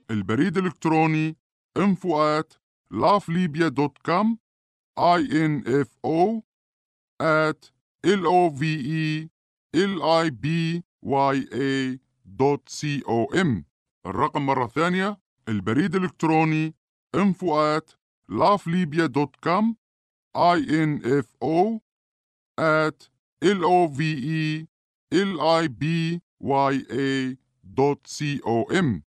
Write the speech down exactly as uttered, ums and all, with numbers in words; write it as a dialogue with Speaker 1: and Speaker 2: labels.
Speaker 1: البريد الإلكتروني info at laflibia dot com info at lovelyibya dot com. الرقم مرة ثانية، البريد الإلكتروني info at laflibia dot com info at lovelyibya dot com.